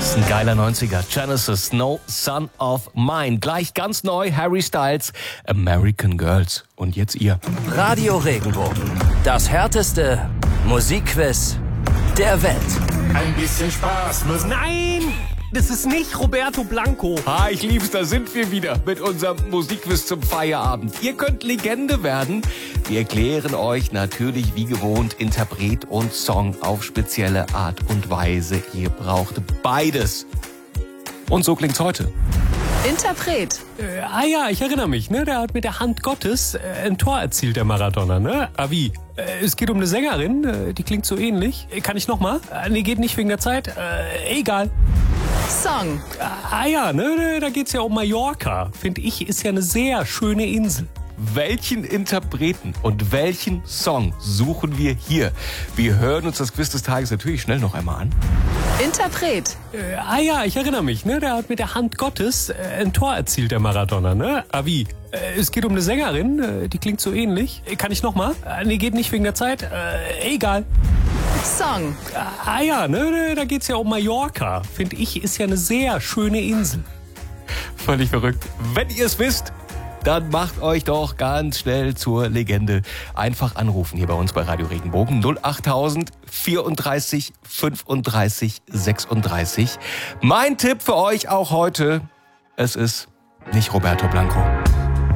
ist ein geiler 90er. Genesis, No Son of Mine. Gleich ganz neu, Harry Styles, American Girls. Und jetzt ihr. Radio Regenbogen. Das härteste Musikquiz der Welt. Ein bisschen Spaß muss... Nein! Das ist nicht Roberto Blanco. Ich lieb's, da sind wir wieder mit unserem Musikquiz zum Feierabend. Ihr könnt Legende werden. Wir erklären euch natürlich wie gewohnt Interpret und Song auf spezielle Art und Weise. Ihr braucht beides. Und so klingt's heute. Interpret. Ja, ich erinnere mich, ne? Der hat mit der Hand Gottes ein Tor erzielt, der Maradona, ne? Wie? Es geht um eine Sängerin, die klingt so ähnlich. Kann ich nochmal? Nee, geht nicht wegen der Zeit. Egal. Song. Ja, ne? Da geht's ja um Mallorca. Finde ich, ist ja eine sehr schöne Insel. Welchen Interpreten und welchen Song suchen wir hier? Wir hören uns das Quiz des Tages natürlich schnell noch einmal an. Interpret. Ja, ich erinnere mich, ne? Der hat mit der Hand Gottes ein Tor erzielt, der Maradona, ne? Wie? Es geht um eine Sängerin, die klingt so ähnlich. Kann ich nochmal? Nee, geht nicht wegen der Zeit. Egal. Song. Ja, ne? Da geht's ja um Mallorca. Finde ich, ist ja eine sehr schöne Insel. Völlig verrückt. Wenn ihr es wisst, dann macht euch doch ganz schnell zur Legende. Einfach anrufen hier bei uns bei Radio Regenbogen 08000 34 35 36. Mein Tipp für euch auch heute, es ist nicht Roberto Blanco.